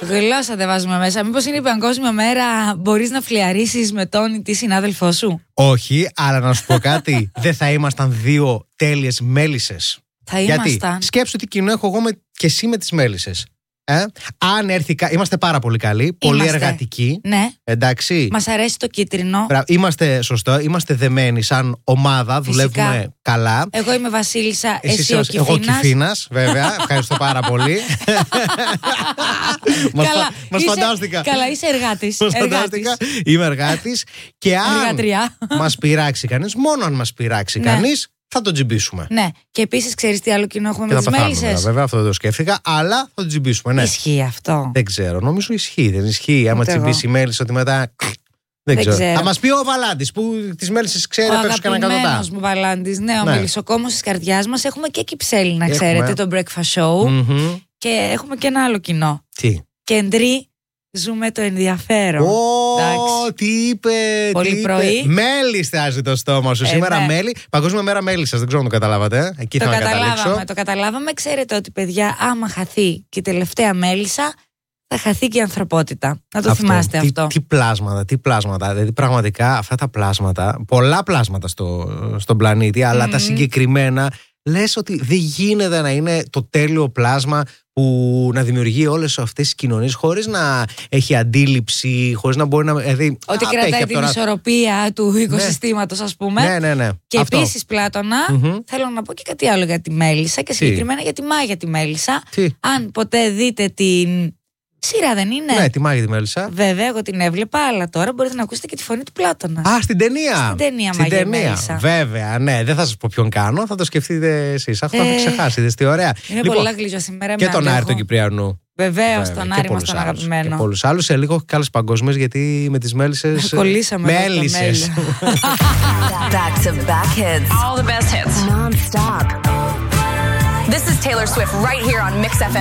Γλώσσα δεν βάζουμε μέσα. Μήπως είναι η Παγκόσμια Μέρα, μπορείς να φλιαρίσεις με τον ή τη συνάδελφό σου? Όχι, αλλά να σου πω κάτι. Δεν θα ήμασταν δύο τέλειες μέλισσες? Θα ήμασταν. Γιατί σκέψου τι κοινό έχω εγώ και εσύ με τις μέλισσες. Αν έρθει. Είμαστε πάρα πολύ καλοί, πολύ εργατικοί. Ναι. Εντάξει. Μας αρέσει το κίτρινο. Είμαστε, σωστό, είμαστε δεμένοι σαν ομάδα, δουλεύουμε καλά. Εγώ είμαι Βασίλισσα, εσύ ο Κιφίνας. Εγώ Κιφίνας, βέβαια. Ευχαριστώ πάρα πολύ. Μας φαντάστηκα. Καλά, είσαι εργάτης. Είμαι εργάτης. Και αν μας πειράξει κανείς, μόνο αν μας πειράξει κανείς, θα τον τζιμπήσουμε. Ναι. Και επίσης, ξέρεις τι άλλο κοινό έχουμε με τις μέλισσες? Βέβαια, αυτό δεν το σκέφτηκα, αλλά θα τον τζιμπήσουμε. Ναι. Ισχύει αυτό? Δεν ξέρω. Νομίζω ισχύει. Δεν ισχύει. Άμα τσιμπήσει η μέλισσα, ότι μετά. Δεν ξέρω. Θα μας πει ο Βαλάντης που τις μέλισσες ξέρει απ' έξω κανένα εκατοντά. Ο αγαπημένος μου Βαλάντης, ναι, ο μελισσοκόμος της καρδιάς μας. Έχουμε και Κυψέλη, να ξέρετε, το Breakfast Show. Και έχουμε και ένα άλλο κοινό. Τι? Κεντρί. Ζούμε το ενδιαφέρον. Τι είπε. Πολύ πρωί. Μέλι στάζει το στόμα σου. Σήμερα μέλι. Παγκόσμια Μέρα Μέλισσας. Δεν ξέρω αν το καταλάβατε. Εκεί θα καταλήξω. Το καταλάβαμε. Ξέρετε ότι, παιδιά, άμα χαθεί και η τελευταία μέλισσα, θα χαθεί και η ανθρωπότητα. Να το θυμάστε αυτό. Τι πλάσματα. Δηλαδή, πραγματικά αυτά τα πλάσματα, πολλά πλάσματα στον πλανήτη, αλλά τα συγκεκριμένα, λες ότι δεν γίνεται να είναι το τέλειο πλάσμα που να δημιουργεί όλες αυτές τις κοινωνίες χωρίς να έχει αντίληψη, χωρίς να μπορεί να. Δηλαδή, ότι κρατάει την ισορροπία του οικοσυστήματος, ας πούμε. Ναι. Και επίσης, Πλάτωνα, θέλω να πω και κάτι άλλο για τη μέλισσα και συγκεκριμένα για τη Μάγια τη μέλισσα. Αν ποτέ δείτε την. Σειρά δεν είναι? Ναι, τη Μάγια τη μέλισσα. Βέβαια, εγώ την έβλεπα, αλλά τώρα μπορείτε να ακούσετε και τη φωνή του Πλάτωνα. Στην ταινία. Στην ταινία Μάγια μέλισσα. Βέβαια, ναι, δεν θα σας πω ποιον κάνω, θα το σκεφτείτε εσείς. Αυτό έχω ξεχάσει, δες τι ωραία. Είναι πολλά γλυκιά σήμερα. Και τον Άρη τον Κυπριανού. Βεβαίως, τον Άρη μας τον αγαπημένο. Και πολλούς άλλους. Σε λίγο και άλλες παγκόσμιες, γιατί με τις μέλισσες. Κολλήσαμε. Μέλισσες. Back to back hits. All the best hits. Non-stop. This is Taylor Swift right here on Mix FM.